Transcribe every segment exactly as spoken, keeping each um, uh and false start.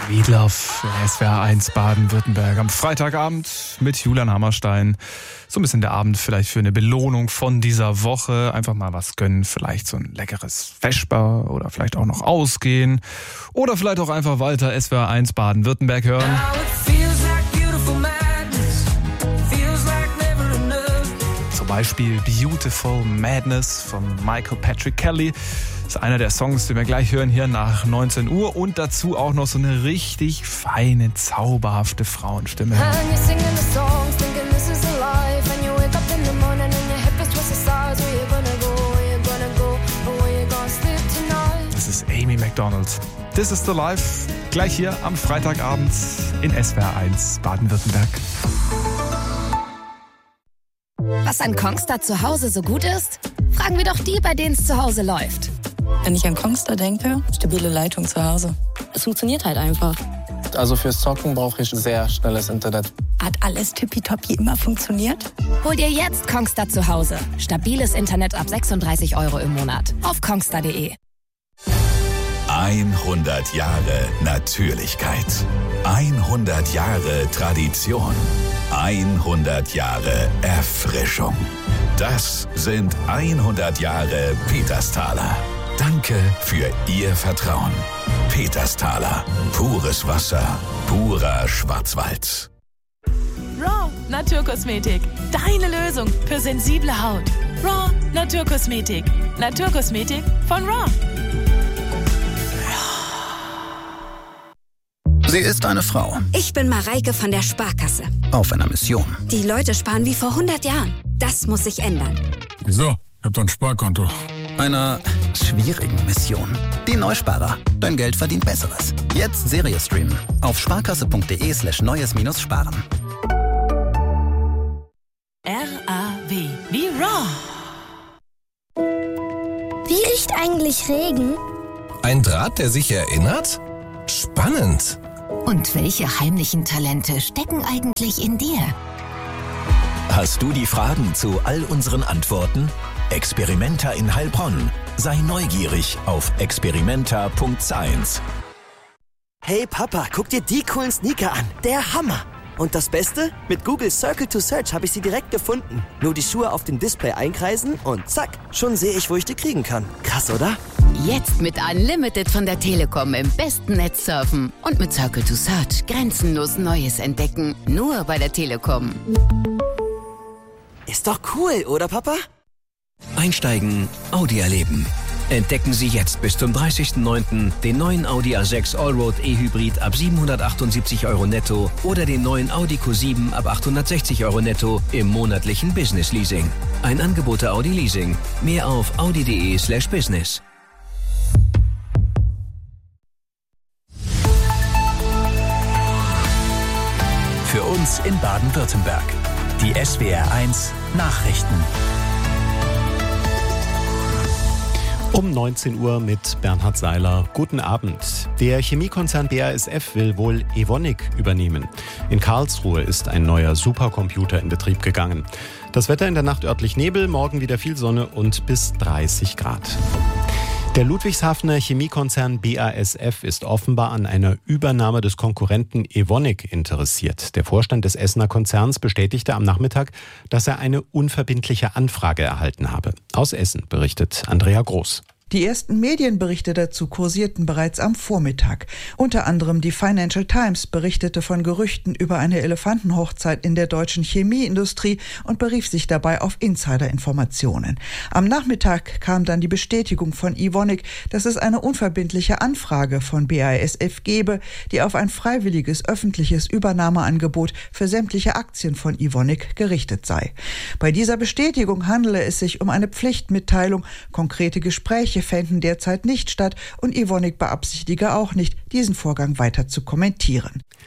Sweetloff, S W R eins Baden-Württemberg am Freitagabend mit Julian Hammerstein. So ein bisschen der Abend vielleicht für eine Belohnung von dieser Woche. Einfach mal was gönnen, vielleicht so ein leckeres Vesper oder vielleicht auch noch ausgehen. Oder vielleicht auch einfach weiter S W R eins Baden-Württemberg hören. Zum Beispiel Beautiful Madness von Michael Patrick Kelly. Das ist einer der Songs, den wir gleich hören hier nach neunzehn Uhr. Und dazu auch noch so eine richtig feine, zauberhafte Frauenstimme. Das ist Amy Macdonald. This is the Life. Gleich hier am Freitagabend in S W R eins Baden-Württemberg. Was an Kongstar zu Hause so gut ist? Fragen wir doch die, bei denen es zu Hause läuft. Wenn ich an Kongstar denke, stabile Leitung zu Hause. Es funktioniert halt einfach. Also fürs Zocken brauche ich sehr schnelles Internet. Hat alles tippitoppi immer funktioniert? Hol dir jetzt Kongstar zu Hause. Stabiles Internet ab sechsunddreißig Euro im Monat. Auf kongstar punkt de. hundert Jahre Natürlichkeit. hundert Jahre Tradition. hundert Jahre Erfrischung. Das sind hundert Jahre Petersthaler. Danke für Ihr Vertrauen. Petersthaler. Pures Wasser. Purer Schwarzwald. Raw Naturkosmetik. Deine Lösung für sensible Haut. Raw Naturkosmetik. Naturkosmetik von Raw. Sie ist eine Frau. Ich bin Mareike von der Sparkasse. Auf einer Mission. Die Leute sparen wie vor hundert Jahren. Das muss sich ändern. Wieso? Ich hab doch ein Sparkonto. Einer schwierigen Mission. Die Neusparer. Dein Geld verdient Besseres. Jetzt Serie streamen. Auf sparkasse.de slash neues minus sparen. R A W wie Raw. Wie riecht eigentlich Regen? Ein Draht, der sich erinnert? Spannend. Und welche heimlichen Talente stecken eigentlich in dir? Hast du die Fragen zu all unseren Antworten? Experimenta in Heilbronn. Sei neugierig auf experimenta punkt science. Hey Papa, guck dir die coolen Sneaker an. Der Hammer. Und das Beste? Mit Google Circle to Search habe ich sie direkt gefunden. Nur die Schuhe auf dem Display einkreisen und zack, schon sehe ich, wo ich die kriegen kann. Krass, oder? Jetzt mit Unlimited von der Telekom im besten Netz surfen. Und mit Circle to Search grenzenlos Neues entdecken. Nur bei der Telekom. Ist doch cool, oder Papa? Einsteigen, Audi erleben. Entdecken Sie jetzt bis zum dreißigsten neunten den neuen Audi A sechs Allroad E-Hybrid ab siebenhundertachtundsiebzig Euro netto oder den neuen Audi Q sieben ab achthundertsechzig Euro netto im monatlichen Business Leasing. Ein Angebot der Audi Leasing. Mehr auf audi.de slash business. Für uns in Baden-Württemberg. Die S W R eins Nachrichten. Um neunzehn Uhr mit Bernhard Seiler. Guten Abend. Der Chemiekonzern B A S F will wohl Evonik übernehmen. In Karlsruhe ist ein neuer Supercomputer in Betrieb gegangen. Das Wetter in der Nacht örtlich Nebel, morgen wieder viel Sonne und bis dreißig Grad. Der Ludwigshafener Chemiekonzern B A S F ist offenbar an einer Übernahme des Konkurrenten Evonik interessiert. Der Vorstand des Essener Konzerns bestätigte am Nachmittag, dass er eine unverbindliche Anfrage erhalten habe. Aus Essen berichtet Andrea Groß. Die ersten Medienberichte dazu kursierten bereits am Vormittag. Unter anderem die Financial Times berichtete von Gerüchten über eine Elefantenhochzeit in der deutschen Chemieindustrie und berief sich dabei auf Insiderinformationen. Am Nachmittag kam dann die Bestätigung von Evonik, dass es eine unverbindliche Anfrage von B A S F gebe, die auf ein freiwilliges öffentliches Übernahmeangebot für sämtliche Aktien von Evonik gerichtet sei. Bei dieser Bestätigung handele es sich um eine Pflichtmitteilung. Konkrete Gespräche fänden derzeit nicht statt und Evonik beabsichtige auch nicht, diesen Vorgang weiter zu kommentieren.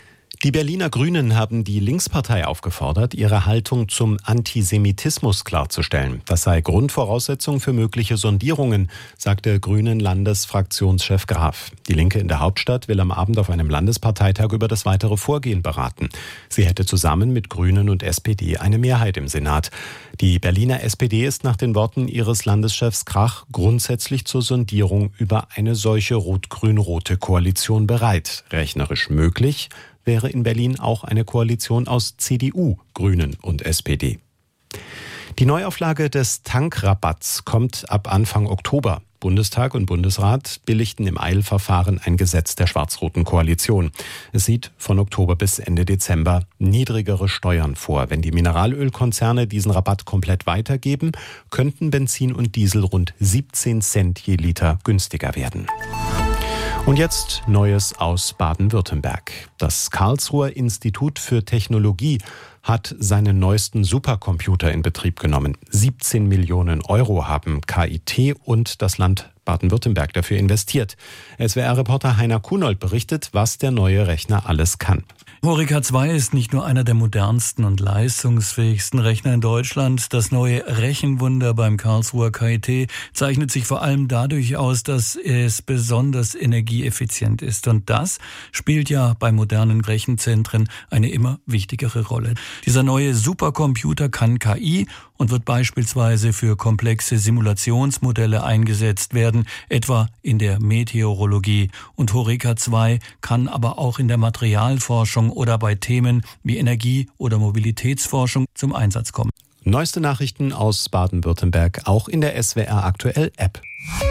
Die Berliner Grünen haben die Linkspartei aufgefordert, ihre Haltung zum Antisemitismus klarzustellen. Das sei Grundvoraussetzung für mögliche Sondierungen, sagte Grünen-Landesfraktionschef Graf. Die Linke in der Hauptstadt will am Abend auf einem Landesparteitag über das weitere Vorgehen beraten. Sie hätte zusammen mit Grünen und S P D eine Mehrheit im Senat. Die Berliner S P D ist nach den Worten ihres Landeschefs Krach grundsätzlich zur Sondierung über eine solche rot-grün-rote Koalition bereit. Rechnerisch möglich wäre in Berlin auch eine Koalition aus C D U, Grünen und S P D. Die Neuauflage des Tankrabatts kommt ab Anfang Oktober. Bundestag und Bundesrat billigten im Eilverfahren ein Gesetz der schwarz-roten Koalition. Es sieht von Oktober bis Ende Dezember niedrigere Steuern vor. Wenn die Mineralölkonzerne diesen Rabatt komplett weitergeben, könnten Benzin und Diesel rund siebzehn Cent je Liter günstiger werden. Und jetzt Neues aus Baden-Württemberg. Das Karlsruher Institut für Technologie hat seinen neuesten Supercomputer in Betrieb genommen. siebzehn Millionen Euro haben K I T und das Land Baden-Württemberg dafür investiert. S W R-Reporter Heiner Kunold berichtet, was der neue Rechner alles kann. Horeca zwei ist nicht nur einer der modernsten und leistungsfähigsten Rechner in Deutschland. Das neue Rechenwunder beim Karlsruher K I T zeichnet sich vor allem dadurch aus, dass es besonders energieeffizient ist. Und das spielt ja bei modernen Rechenzentren eine immer wichtigere Rolle. Dieser neue Supercomputer kann K I und wird beispielsweise für komplexe Simulationsmodelle eingesetzt werden, etwa in der Meteorologie. Und Horeca zwei kann aber auch in der Materialforschung oder bei Themen wie Energie- oder Mobilitätsforschung zum Einsatz kommen. Neueste Nachrichten aus Baden-Württemberg auch in der S W R Aktuell App.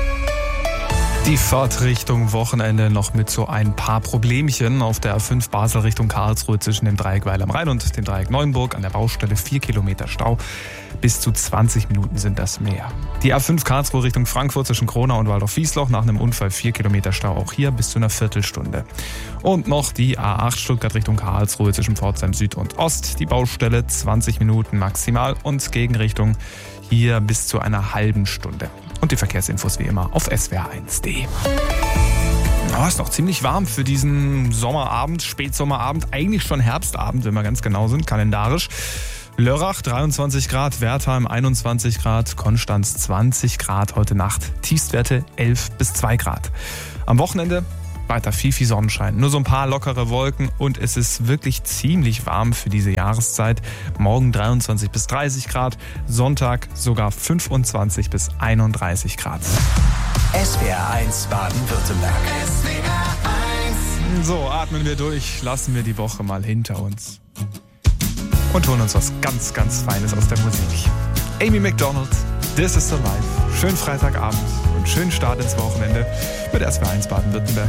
Die Fahrt Richtung Wochenende noch mit so ein paar Problemchen auf der A fünf Basel Richtung Karlsruhe zwischen dem Dreieck Weil am Rhein und dem Dreieck Neuenburg an der Baustelle vier Kilometer Stau. Bis zu zwanzig Minuten sind das mehr. Die A fünf Karlsruhe Richtung Frankfurt zwischen Kronau und Waldorf-Wiesloch nach einem Unfall vier Kilometer Stau, auch hier bis zu einer Viertelstunde. Und noch die A acht Stuttgart Richtung Karlsruhe zwischen Pforzheim Süd und Ost. Die Baustelle zwanzig Minuten maximal und Gegenrichtung hier bis zu einer halben Stunde. Und die Verkehrsinfos wie immer auf S W R eins punkt de. Oh, ist noch ziemlich warm für diesen Sommerabend, Spätsommerabend, eigentlich schon Herbstabend, wenn wir ganz genau sind, kalendarisch. Lörrach dreiundzwanzig Grad, Wertheim einundzwanzig Grad, Konstanz zwanzig Grad heute Nacht, Tiefstwerte elf bis zwei Grad. Am Wochenende weiter viel, viel Sonnenschein. Nur so ein paar lockere Wolken und es ist wirklich ziemlich warm für diese Jahreszeit. Morgen dreiundzwanzig bis dreißig Grad, Sonntag sogar fünfundzwanzig bis einunddreißig Grad. S W R eins Baden-Württemberg. S W R eins. So, atmen wir durch, lassen wir die Woche mal hinter uns. Und holen uns was ganz, ganz Feines aus der Musik. Amy Macdonald, This is the Life. Schönen Freitagabend und schönen Start ins Wochenende mit S W R eins Baden-Württemberg.